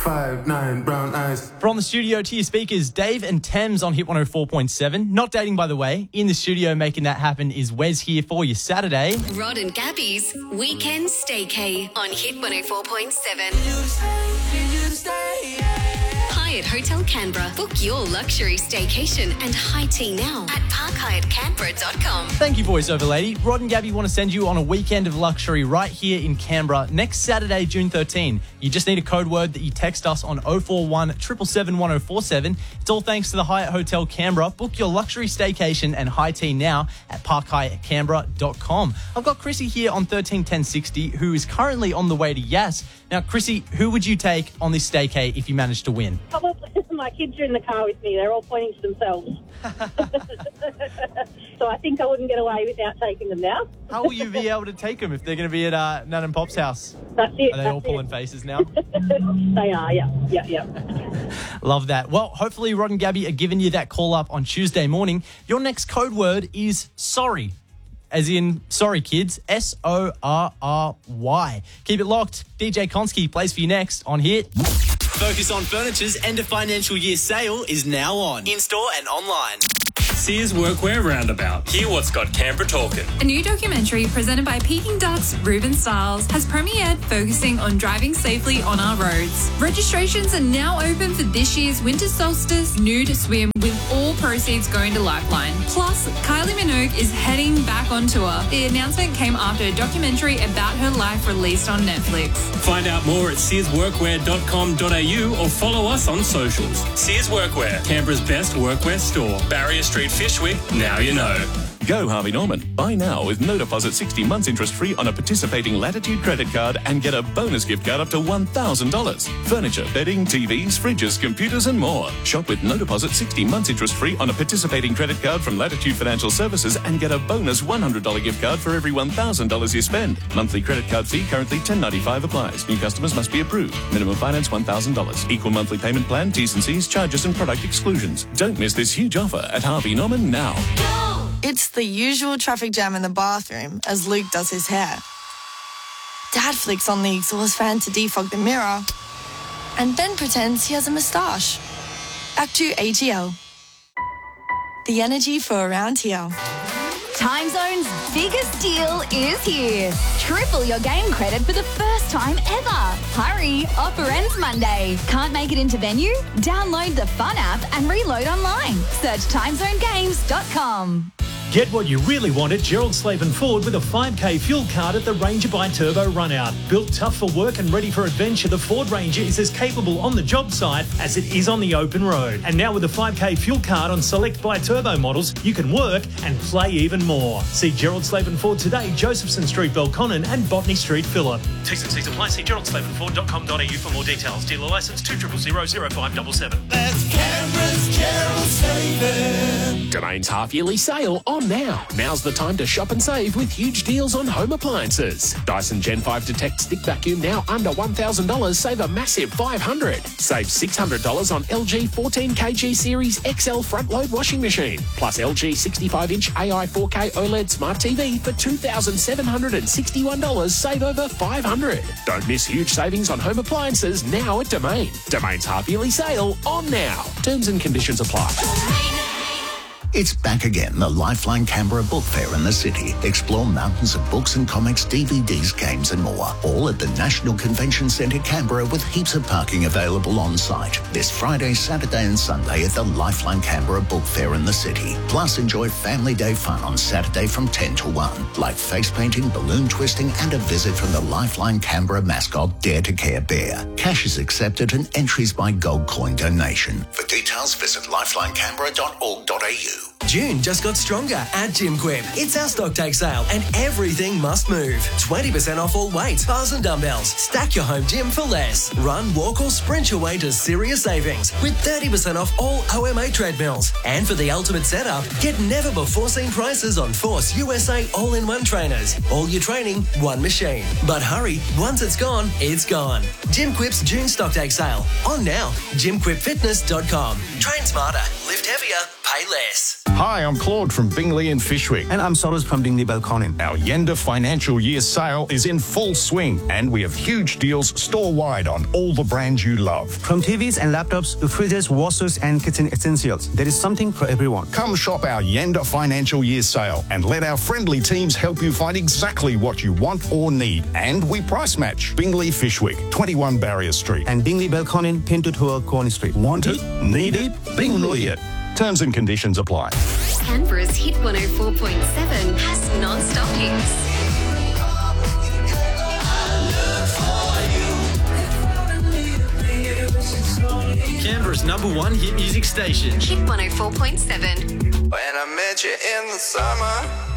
5'9", brown eyes. From the studio to your speakers, Dave and Thames on Hit 104.7. Not dating, by the way. In the studio making that happen is Wes here for your Saturday. Rod and Gabby's Weekend Staycay on Hit 104.7. Hyatt Hotel Canberra. Book your luxury staycation and high tea now at parkhyattcanberra.com. Thank you, voiceover lady. Rod and Gabby want to send you on a weekend of luxury right here in Canberra next Saturday, June 13. You just need a code word that you text us on 041 777 1047. It's all thanks to the Hyatt Hotel Canberra. Book your luxury staycation and high tea now at parkhyattcanberra.com. I've got Chrissy here on 131060 who is currently on the way to Yass. Now, Chrissy, who would you take on this staycay if you managed to win? Probably my kids are in the car with me. They're all pointing to themselves. So I think I wouldn't get away without taking them now. How will you be able to take them if they're going to be at Nan and Pop's house? That's it. Are they all pulling faces now? They are, yeah. Love that. Well, hopefully Rod and Gabby are giving you that call up on Tuesday morning. Your next code word is sorry. As in, sorry, kids. SORRY. Keep it locked. DJ Konski plays for you next on Hit. Focus on Furniture's end of financial year sale is now on. In-store and online. Sears Workwear Roundabout. Hear what's got Canberra talking. A new documentary presented by Peking Duck's Ruben Stiles has premiered, focusing on driving safely on our roads. Registrations are now open for this year's Winter Solstice Nude Swim, with all proceeds going to Lifeline. Plus, Kylie Minogue is heading back on tour. The announcement came after a documentary about her life released on Netflix. Find out more at searsworkwear.com.au or follow us on socials. Sears Workwear, Canberra's best workwear store. Barrier Street, Fishwick, now you know. Go Harvey Norman. Buy now with no deposit, 60 months interest free on a participating Latitude credit card and get a bonus gift card up to $1,000. Furniture, bedding, TVs, fridges, computers and more. Shop with no deposit, 60 months interest free on a participating credit card from Latitude Financial Services and get a bonus $100 gift card for every $1,000 you spend. Monthly credit card fee currently $10.95 applies. New customers must be approved. Minimum finance $1,000. Equal monthly payment plan, T's and C's, charges and product exclusions. Don't miss this huge offer at Harvey Norman now. It's the usual traffic jam in the bathroom as Luke does his hair. Dad flicks on the exhaust fan to defog the mirror and then pretends he has a moustache. Act 2 ATL. The energy for around here. Time Zone's biggest deal is here. Triple your game credit for the first time ever. Hurry, offer ends Monday. Can't make it into venue? Download the Fun app and reload online. Search timezonegames.com. Get what you really want at Gerald Slaven Ford with a 5K fuel card at the Ranger by Turbo Runout. Built tough for work and ready for adventure, the Ford Ranger is as capable on the job site as it is on the open road. And now with a 5K fuel card on select by Turbo models, you can work and play even more. See Gerald Slaven Ford today, Josephson Street, Belconnen and Botany Street, Phillip. T's and C's apply. See geraldslavenford.com.au for more details. Dealer licence 2000577. That's Canberra's Gerald Slaven. Domain's half-yearly sale on now. Now's the time to shop and save with huge deals on home appliances. Dyson Gen 5 Detect Stick Vacuum now under $1,000. Save a massive $500. Save $600 on LG 14kg Series XL front-load washing machine. Plus LG 65-inch AI 4K OLED Smart TV for $2,761. Save over $500. Don't miss huge savings on home appliances now at Domain. Domain's half-yearly sale on now. Terms and conditions apply. It's back again, the Lifeline Canberra Book Fair in the city. Explore mountains of books and comics, DVDs, games and more. All at the National Convention Centre, Canberra, with heaps of parking available on site. This Friday, Saturday and Sunday at the Lifeline Canberra Book Fair in the city. Plus enjoy Family Day fun on Saturday from 10 to 1. Like face painting, balloon twisting and a visit from the Lifeline Canberra mascot, Dare to Care Bear. Cash is accepted and entries by gold coin donation. For details, visit lifelinecanberra.org.au. June just got stronger at Gym Quip. It's our stock take sale and everything must move. 20% off all weights, bars and dumbbells. Stack your home gym for less. Run, walk or sprint your way to serious savings with 30% off all OMA treadmills. And for the ultimate setup, get never before seen prices on Force USA all-in-one trainers. All your training, one machine. But hurry, once it's gone, it's gone. Gym Quip's June stock take sale. On now, gymquipfitness.com. Train smarter, lift heavier, pay less. Hi, I'm Claude from Bingley and Fishwick. And I'm Soros from Bingley Belconnen. Our Yenda financial year sale is in full swing, and we have huge deals store-wide on all the brands you love. From TVs and laptops to fridges, washers, and kitchen essentials, there is something for everyone. Come shop our Yenda financial year sale and let our friendly teams help you find exactly what you want or need. And we price match. Bingley Fishwick, 21 Barrier Street. And Bingley Belconnen, 10 to 12 Corny Street. Want it? Need it? Bingley it. Terms and conditions apply. Canberra's Hit 104.7 has non-stop hits. Canberra's #1 hit music station. Hit 104.7. When I met you in the summer.